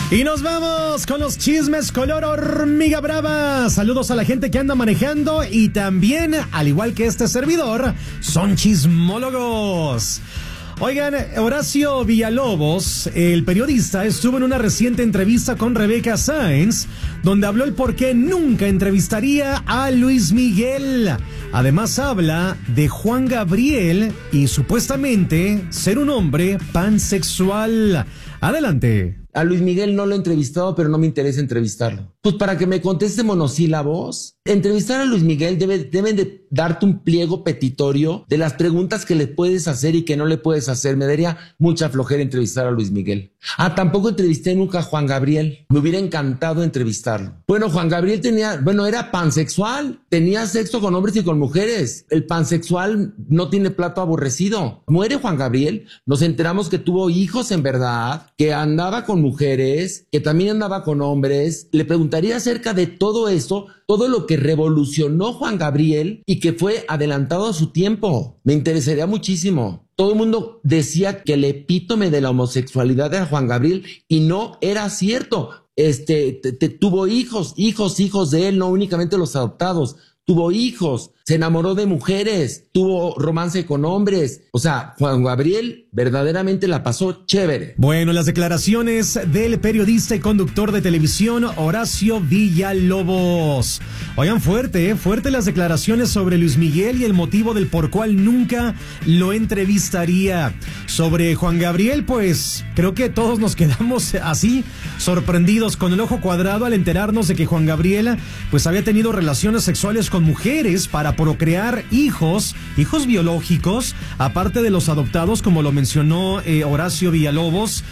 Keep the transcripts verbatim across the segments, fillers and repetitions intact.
Y nos vamos con los chismes color hormiga brava. Saludos a la gente que anda manejando y también, al igual que este servidor, son chismólogos. Oigan, Horacio Villalobos, el periodista, estuvo en una reciente entrevista con Rebeca Sáenz, donde habló el por qué nunca entrevistaría a Luis Miguel. Además habla de Juan Gabriel y supuestamente ser un hombre pansexual. Adelante. A Luis Miguel no lo he entrevistado, pero no me interesa entrevistarlo. Pues para que me conteste monosílabos. Entrevistar a Luis Miguel debe, deben de darte un pliego petitorio de las preguntas que le puedes hacer y que no le puedes hacer. Me daría mucha flojera entrevistar a Luis Miguel. Ah, tampoco entrevisté nunca a Juan Gabriel. Me hubiera encantado entrevistarlo. Bueno, Juan Gabriel tenía, bueno, era pansexual. Tenía sexo con hombres y con mujeres. El pansexual no tiene plato aborrecido. Muere Juan Gabriel. Nos enteramos que tuvo hijos en verdad, que andaba con mujeres, que también andaba con hombres. Le preguntaría acerca de todo eso, todo lo que revolucionó Juan Gabriel y que fue adelantado a su tiempo. Me interesaría muchísimo. Todo el mundo decía que el epítome de la homosexualidad era Juan Gabriel y no era cierto. Este, te, te, tuvo hijos, hijos, hijos de él, no únicamente los adoptados. Tuvo hijos, se enamoró de mujeres, tuvo romance con hombres. O sea, Juan Gabriel verdaderamente la pasó chévere. Bueno, las declaraciones del periodista y conductor de televisión Horacio Villalobos. Oigan, fuerte, ¿eh? Fuerte las declaraciones sobre Luis Miguel y el motivo del por cual nunca lo entrevistaría. Sobre Juan Gabriel, pues creo que todos nos quedamos así, sorprendidos, con el ojo cuadrado al enterarnos de que Juan Gabriel pues había tenido relaciones sexuales con mujeres para procrear hijos, hijos biológicos, aparte de los adoptados, como lo mencionó eh, Horacio Villalobos,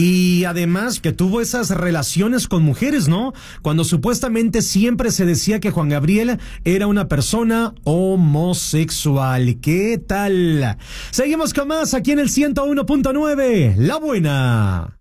y además que tuvo esas relaciones con mujeres, ¿no? Cuando supuestamente siempre se decía que Juan Gabriel era una persona homosexual. ¿Qué tal? Seguimos con más aquí en el ciento uno punto nueve, La Buena.